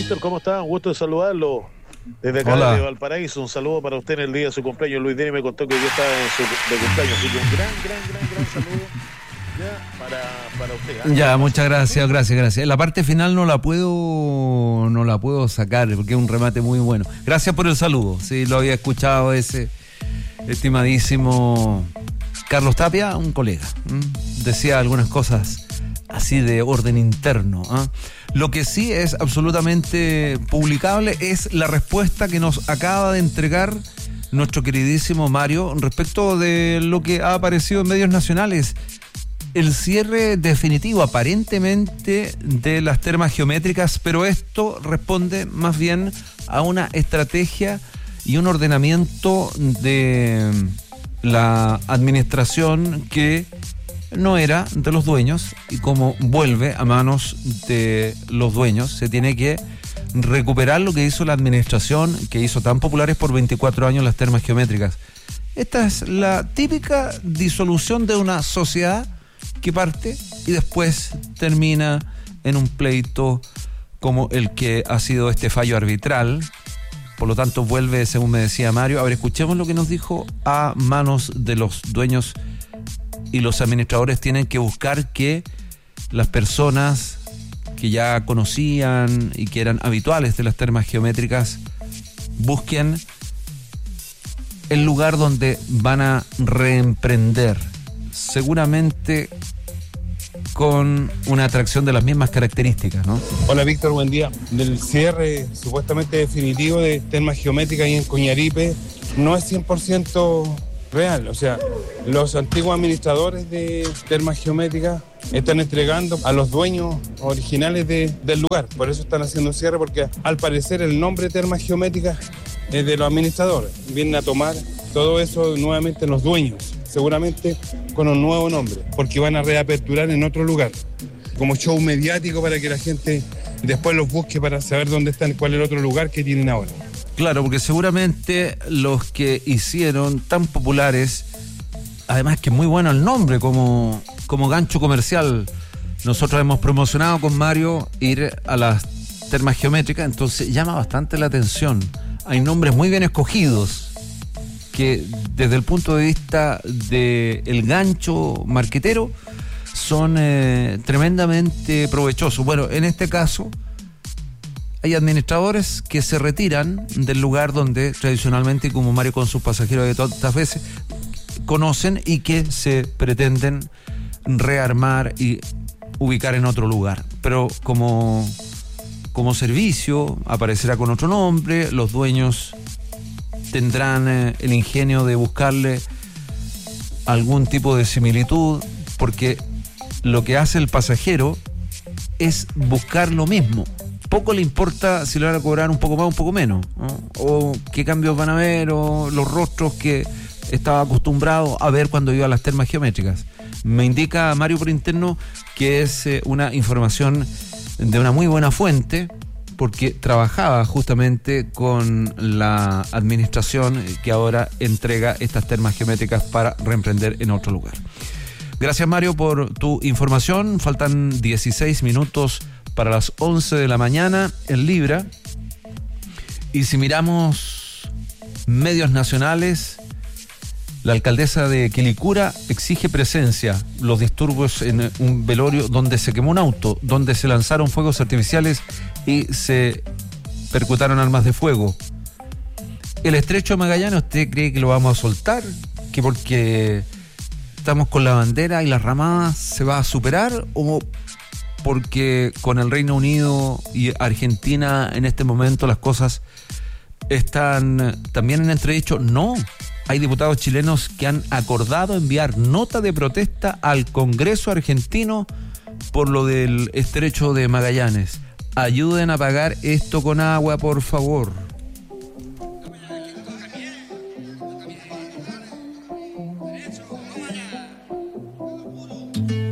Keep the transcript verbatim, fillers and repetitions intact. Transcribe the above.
Víctor, ¿cómo está? Un gusto de saludarlo desde acá, Hola. de Valparaíso. Un saludo para usted en el día de su cumpleaños. Luis Deni me contó que hoy estaba en su de cumpleaños, así que un gran, gran, gran, gran saludo ya para, para usted. ¿eh? Ya, muchas gracias, gracias, gracias. La parte final no la puedo no la puedo sacar porque es un remate muy bueno. Gracias por el saludo. Sí, lo había escuchado ese estimadísimo Carlos Tapia, un colega. ¿m? Decía algunas cosas así de orden interno. ¿eh? Lo que sí es absolutamente publicable es la respuesta que nos acaba de entregar nuestro queridísimo Mario respecto de lo que ha aparecido en medios nacionales. El cierre definitivo, aparentemente, de las termas geométricas, pero esto responde más bien a una estrategia y un ordenamiento de la administración que no era de los dueños, y como vuelve a manos de los dueños, se tiene que recuperar lo que hizo la administración, que hizo tan populares por veinticuatro años las termas geométricas. Esta es la típica disolución de una sociedad que parte y después termina en un pleito como el que ha sido este fallo arbitral. Por lo tanto, vuelve, según me decía Mario. A ver, escuchemos lo que nos dijo. A manos de los dueños y los administradores tienen que buscar que las personas que ya conocían y que eran habituales de las termas geométricas busquen el lugar donde van a reemprender, seguramente con una atracción de las mismas características, ¿no? Hola Víctor, buen día. Del cierre supuestamente definitivo de termas geométricas ahí en Coñaripe no es cien por ciento real. O sea, los antiguos administradores de termas geométricas están entregando a los dueños originales de, del lugar. Por eso están haciendo un cierre, porque al parecer el nombre termas geométricas es de los administradores. Vienen a tomar todo eso nuevamente los dueños, seguramente con un nuevo nombre, porque van a reaperturar en otro lugar, como show mediático para que la gente después los busque para saber dónde están, cuál es el otro lugar que tienen ahora. Claro, porque seguramente los que hicieron tan populares, además que muy bueno el nombre como, como gancho comercial, nosotros hemos promocionado con Mario ir a las termas geométricas, entonces llama bastante la atención. Hay nombres muy bien escogidos que desde el punto de vista del gancho marquetero son eh, tremendamente provechosos. Bueno, en este caso hay administradores que se retiran del lugar donde tradicionalmente, como Mario con sus pasajeros de tantas veces, conocen y que se pretenden rearmar y ubicar en otro lugar. Pero como, como servicio aparecerá con otro nombre, los dueños tendrán eh, el ingenio de buscarle algún tipo de similitud, porque lo que hace el pasajero es buscar lo mismo. Poco le importa si le van a cobrar un poco más o un poco menos, ¿no? O qué cambios van a haber, o los rostros que estaba acostumbrado a ver cuando iba a las termas geométricas. Me indica Mario por interno que es eh, una información de una muy buena fuente, porque trabajaba justamente con la administración que ahora entrega estas termas geométricas para reemprender en otro lugar. Gracias, Mario, por tu información. Faltan dieciséis minutos para las once de la mañana en Libra. Y si miramos medios nacionales, la alcaldesa de Quilicura exige presencia. Los disturbios en un velorio donde se quemó un auto, donde se lanzaron fuegos artificiales y se percutaron armas de fuego. El estrecho de Magallanes, ¿usted cree que lo vamos a soltar? ¿Que porque estamos con la bandera y las ramadas se va a superar? ¿O porque con el Reino Unido y Argentina en este momento las cosas están también en entredicho? No. Hay diputados chilenos que han acordado enviar nota de protesta al Congreso argentino por lo del estrecho de Magallanes. Ayuden a pagar esto con agua, por favor.